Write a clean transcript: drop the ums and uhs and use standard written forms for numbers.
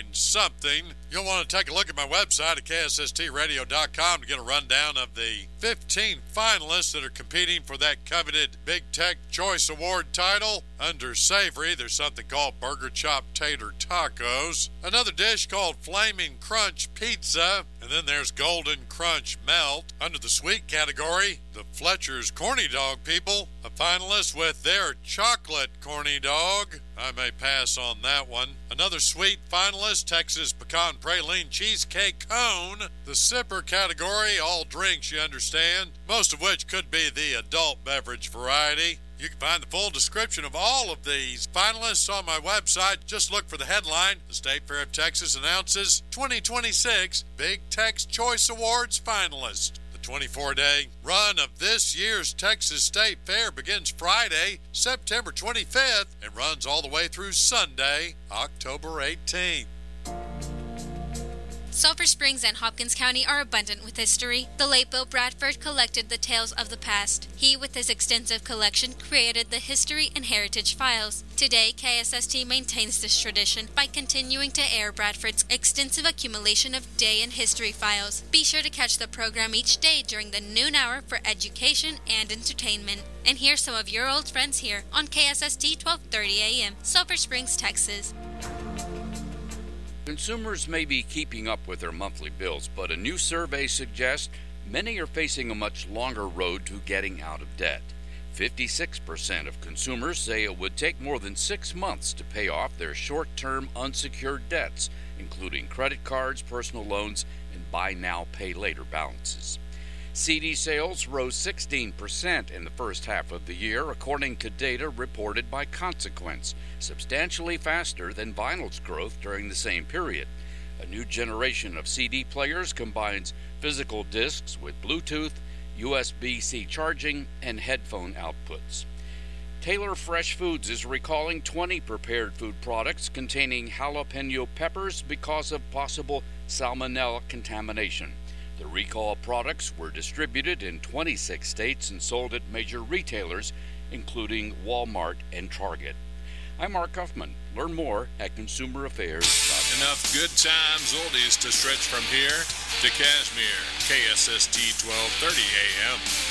find something. You'll want to take a look at my website at KSSTradio.com to get a rundown of the 15 finalists that are competing for that coveted Big Tech Choice Award title. Under savory, there's something called Burger Chop Tater Tacos, another dish called Flaming Crunch Pizza, and then there's Golden Crunch Melt. Under the sweet category, the Fletcher's Corny Dog people, a finalist with their chocolate corny dog. I may pass on that one. Another sweet finalist, Texas Pecan Praline Cheesecake Cone. The sipper category, all drinks, you understand, most of which could be the adult beverage variety. You can find the full description of all of these finalists on my website. Just look for the headline. The State Fair of Texas announces 2026 Big Tech's Choice Awards finalists. The 24-day run of this year's Texas State Fair begins Friday, September 25th, and runs all the way through Sunday, October 18th. Sulphur Springs and Hopkins County are abundant with history. The late Bill Bradford collected the tales of the past. He, with his extensive collection, created the History and Heritage Files. Today, KSST maintains this tradition by continuing to air Bradford's extensive accumulation of day in history files. Be sure to catch the program each day during the noon hour for education and entertainment. And hear some of your old friends here on KSST 1230 AM, Sulphur Springs, Texas. Consumers may be keeping up with their monthly bills, but a new survey suggests many are facing a much longer road to getting out of debt. 56% of consumers say it would take more than 6 months to pay off their short-term unsecured debts, including credit cards, personal loans, and buy now, pay later balances. CD sales rose 16% in the first half of the year, according to data reported by Consequence, substantially faster than vinyl's growth during the same period. A new generation of CD players combines physical discs with Bluetooth, USB-C charging, and headphone outputs. Taylor Fresh Foods is recalling 20 prepared food products containing jalapeno peppers because of possible salmonella contamination. The recall products were distributed in 26 states and sold at major retailers, including Walmart and Target. I'm Mark Huffman. Learn more at consumeraffairs.com. Enough good times oldies to stretch from here to Cashmere. KSST 1230 AM.